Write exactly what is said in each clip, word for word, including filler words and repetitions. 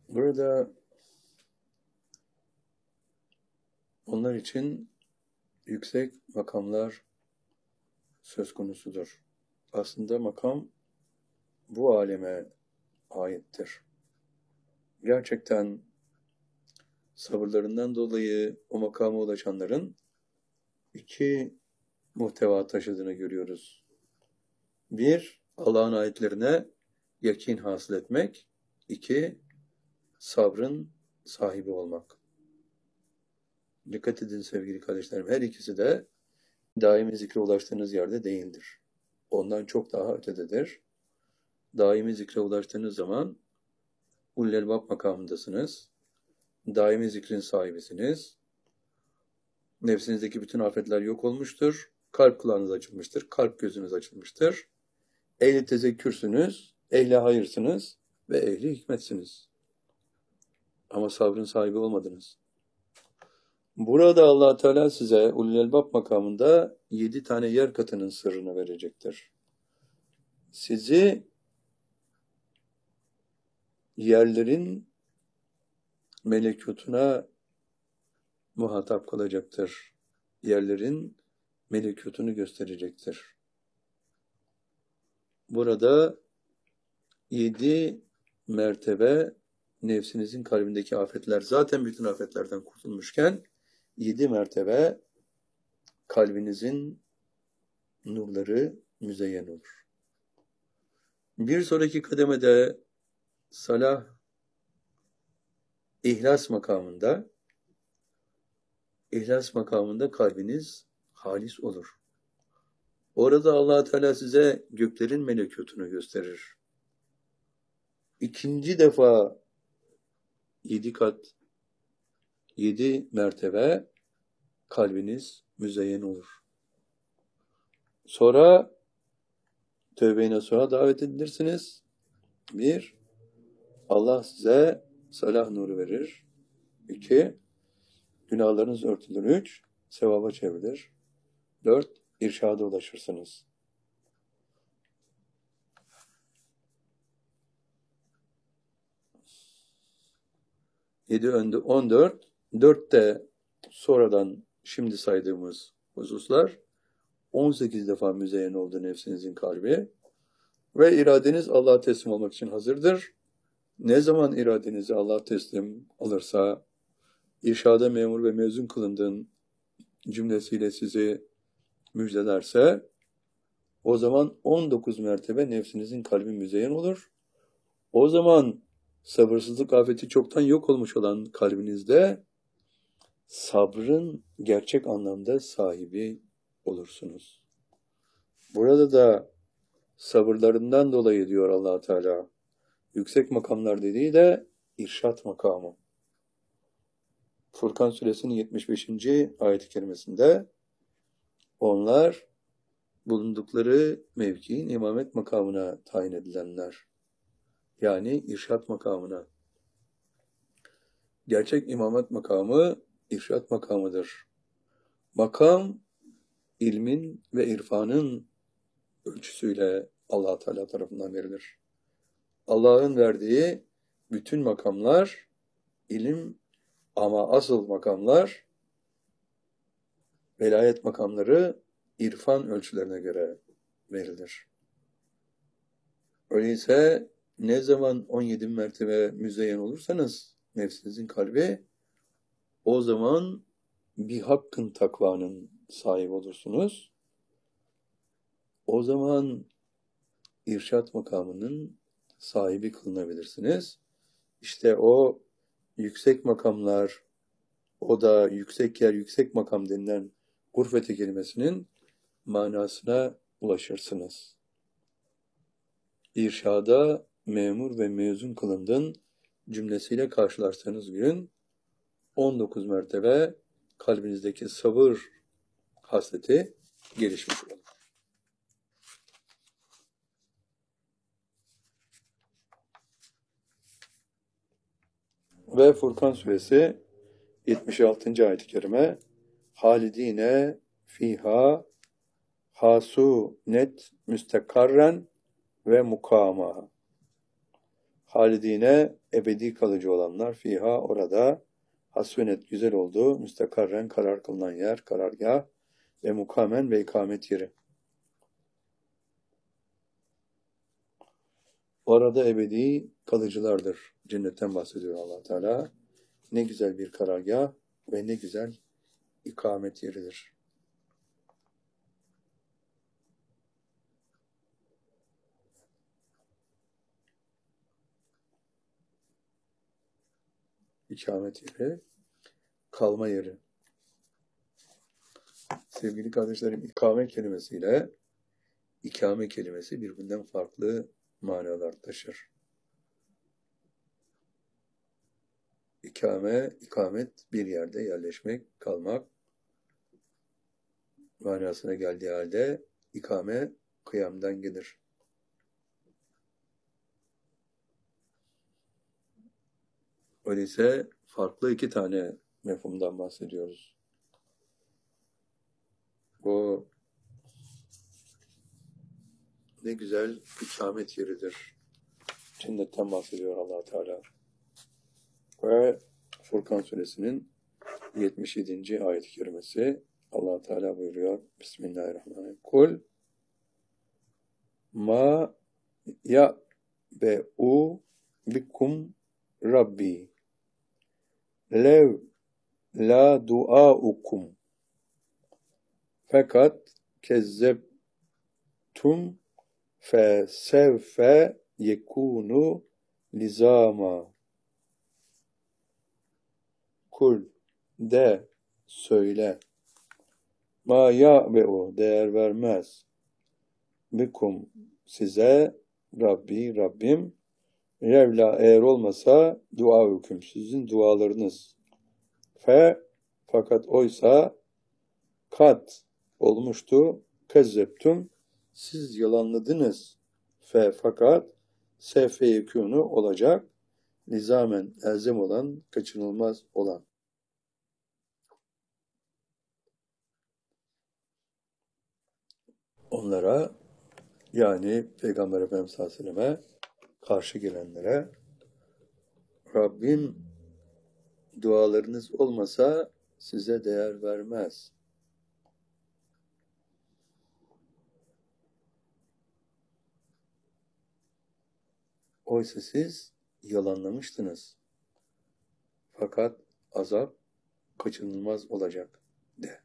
Burada onlar için yüksek makamlar söz konusudur. Aslında makam bu aleme aittir. Gerçekten sabırlarından dolayı o makama ulaşanların iki muhteva taşıdığını görüyoruz. Bir, Allah'ın ayetlerine yakin hasıl etmek. İki, sabrın sahibi olmak. Dikkat edin sevgili kardeşlerim, her ikisi de daimi zikre ulaştığınız yerde değildir. Ondan çok daha ötededir. Daimi zikre ulaştığınız zaman Ulul Elbab makamındasınız. Daimi zikrin sahibisiniz. Nefsinizdeki bütün afetler yok olmuştur. Kalp kulağınız açılmıştır. Kalp gözünüz açılmıştır. Ehli tezekkürsünüz, ehli hayırsınız ve ehli hikmetsiniz. Ama sabrın sahibi olmadınız. Burada Allah Teala size Ulul Elbab makamında yedi tane yer katının sırrını verecektir. Sizi yerlerin melekutuna muhatap kılacaktır. Yerlerin melekutunu gösterecektir. Burada yedi mertebe nefsinizin kalbindeki afetler, zaten bütün afetlerden kurtulmuşken yedi mertebe kalbinizin nurları müzeyyen olur. Bir sonraki kademede salah, ihlas makamında ihlas makamında kalbiniz halis olur. Orada Allah Teala size göklerin melekutunu gösterir. İkinci defa yedi kat, yedi mertebe kalbiniz müzeyyen olur. Sonra tövbe-i nasuha davet edilirsiniz. Bir, Allah size salah nuru verir. İki, günahlarınız örtülür. Üç, sevaba çevrilir. Dört, irşada ulaşırsınız. Yedi önde on dört, dörtte sonradan şimdi saydığımız hususlar on sekiz defa müzeyyen oldu nefsinizin kalbi ve iradeniz Allah'a teslim olmak için hazırdır. Ne zaman iradenizi Allah'a teslim alırsa, irşada memur ve mezun kılındığın cümlesiyle sizi müjdelerse, o zaman on dokuz mertebe nefsinizin kalbi müzeyyen olur. O zaman sabırsızlık afeti çoktan yok olmuş olan kalbinizde sabrın gerçek anlamda sahibi olursunuz. Burada da sabırlarından dolayı diyor Allah Teala, yüksek makamlar dediği de irşat makamı. Furkan suresinin yetmiş beşinci ayet-i kerimesinde onlar bulundukları mevkiin imamet makamına tayin edilenler. Yani irşat makamına. Gerçek imamet makamı irşat makamıdır. Makam ilmin ve irfanın ölçüsüyle Allah Teala tarafından verilir. Allah'ın verdiği bütün makamlar ilim, ama asıl makamlar, velayet makamları irfan ölçülerine göre verilir. Öyleyse ne zaman on yedi mertebe müzeyyen olursanız nefsinizin kalbi, o zaman bir hakkın takvanın sahibi olursunuz. O zaman irşat makamının sahibi kılınabilirsiniz. İşte o yüksek makamlar, o da yüksek yer, yüksek makam denilen gurfeti kelimesinin manasına ulaşırsınız. İrşada memur ve mezun kılındın cümlesiyle karşılaştığınız gün on dokuz mertebe kalbinizdeki sabır hasleti gelişmiş olur. Ve Furkan suresi yetmiş altıncı ayet-i kerime halidine fiha hasu net müstekarren ve mukama. halidine ebedi kalıcı olanlar fiha orada hasvenet güzel oldu. Müstakarren karar kılınan yer, karargah ve mukamen ve ikamet yeri. Orada ebedi kalıcılardır. Cennetten bahsediyor Allah Teala. Ne güzel bir karargah ve ne güzel ikamet yeridir. İkamet yeri, kalma yeri. Sevgili kardeşlerim, ikame kelimesiyle ikame kelimesi birbirinden farklı manalar taşır. İkame, ikamet bir yerde yerleşmek, kalmak manasına geldiği halde ikame kıyamdan gelir. Öyleyse farklı iki tane mefhumdan bahsediyoruz. Bu ne güzel ikamet yeridir. Cennetten bahsediyor Allah Teala. Ve Furkan Suresinin yetmiş yedinci ayet-i kerimesi Allah Teala buyuruyor. Bismillahirrahmanirrahim. Kul ma ya be u bikum Rabbi lev la duaukum fakat kezzebtum fe sevfe yekunu lizama. Kul de söyle ma ya ve o değer vermez bikum size Rabbi Rabbim Revla eğer olmasa dua hüküm sizin dualarınız fe fakat oysa kat olmuştu kezzeptum siz yalanladınız fe fakat sefe yekûnu olacak nizamen elzem olan kaçınılmaz olan. Onlara yani Peygamber Efendimiz sallallahu aleyhi ve selleme karşı gelenlere Rabbim dualarınız olmasa size değer vermez. Oysa siz yalanlamıştınız. Fakat azap kaçınılmaz olacak de.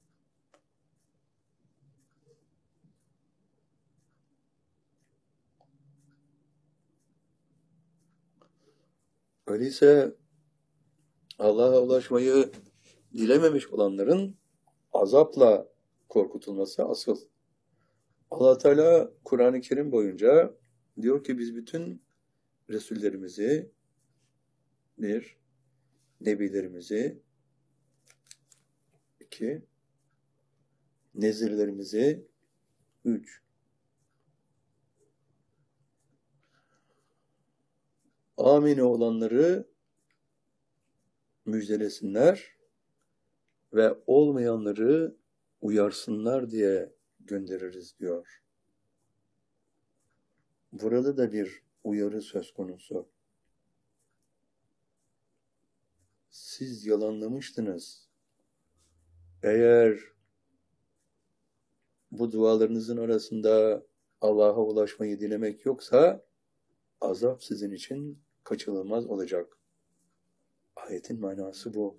Öyleyse Allah'a ulaşmayı dilememiş olanların azapla korkutulması asıl. Allah Teala Kur'an-ı Kerim boyunca diyor ki biz bütün Resullerimizi bir, Nebilerimizi iki, Nezirlerimizi üç, amine olanları müjdelesinler ve olmayanları uyarsınlar diye göndeririz diyor. Burada da bir uyarı söz konusu. Siz yalanlamıştınız. Eğer bu dualarınızın arasında Allah'a ulaşmayı dilemek yoksa azap sizin için kaçınılmaz olacak. Ayetin manası bu.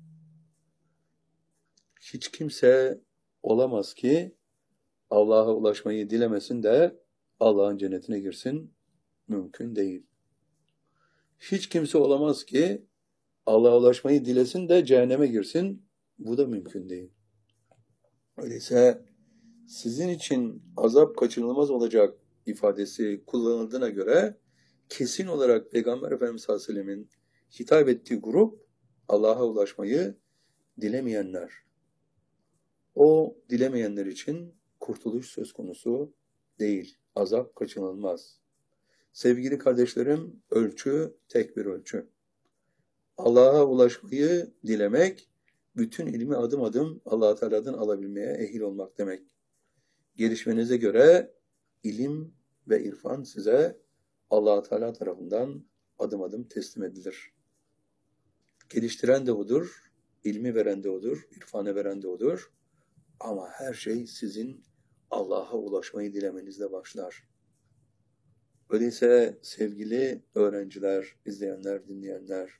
Hiç kimse olamaz ki Allah'a ulaşmayı dilemesin de Allah'ın cennetine girsin. Mümkün değil. Hiç kimse olamaz ki Allah'a ulaşmayı dilesin de cehenneme girsin. Bu da mümkün değil. Öyleyse sizin için azap kaçınılmaz olacak ifadesi kullanıldığına göre kesin olarak Peygamber Efendimiz sallallahu aleyhi ve sellemin hitap ettiği grup Allah'a ulaşmayı dilemeyenler. O dilemeyenler için kurtuluş söz konusu değil. Azap kaçınılmaz. Sevgili kardeşlerim, ölçü tek bir ölçü. Allah'a ulaşmayı dilemek, bütün ilmi adım adım Allah-u Teala'dan alabilmeye ehil olmak demek. Gelişmenize göre ilim ve irfan size Allah Teala tarafından adım adım teslim edilir. Geliştiren de odur, ilmi veren de odur, irfanı veren de odur. Ama her şey sizin Allah'a ulaşmayı dilemenizle başlar. Öyleyse sevgili öğrenciler, izleyenler, dinleyenler,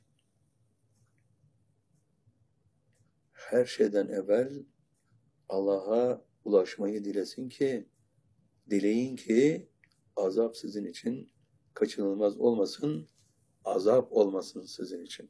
her şeyden evvel Allah'a ulaşmayı dilesin ki, dileyin ki azap sizin için kaçınılmaz olmasın, azap olmasın sizin için.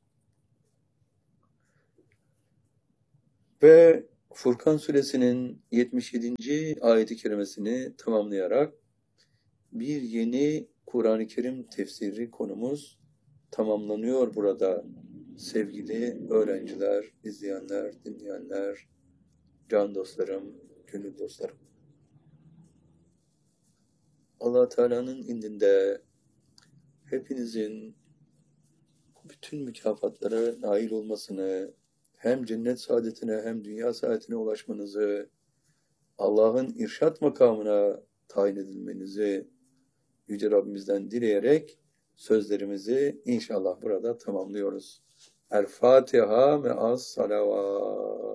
Ve Furkan suresinin yetmiş yedinci ayeti kerimesini tamamlayarak bir yeni Kur'an-ı Kerim tefsiri konumuz tamamlanıyor burada. Sevgili öğrenciler, izleyenler, dinleyenler, can dostlarım, gönül dostlarım. Allah Teala'nın indinde hepinizin bütün mükafatlara nail olmasını, hem cennet saadetine hem dünya saadetine ulaşmanızı, Allah'ın irşat makamına tayin edilmenizi Yüce Rabbimizden dileyerek sözlerimizi inşallah burada tamamlıyoruz. El Fatiha ve as salavat.